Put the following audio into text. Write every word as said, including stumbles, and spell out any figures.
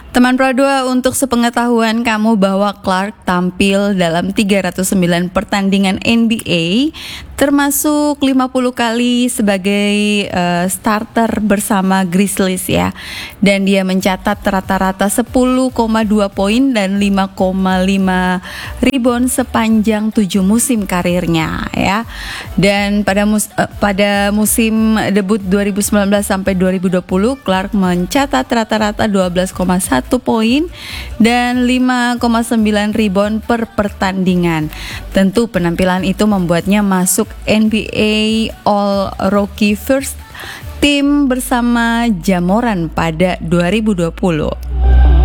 Teman Pro dua, untuk sepengetahuan kamu bahwa Clark tampil dalam tiga ratus sembilan pertandingan N B A, termasuk lima puluh kali sebagai uh, starter bersama Grizzlies ya. Dan dia mencatat rata-rata sepuluh koma dua poin dan lima koma lima rebound sepanjang tujuh musim karirnya ya. Dan pada mus- uh, pada musim debut dua ribu sembilan belas sampai dua ribu dua puluh, Clark mencatat rata-rata dua belas koma satu poin dan lima koma sembilan rebound per pertandingan. Tentu penampilan itu membuatnya masuk N B A All-Rookie First Team bersama Ja Morant pada dua ribu dua puluh.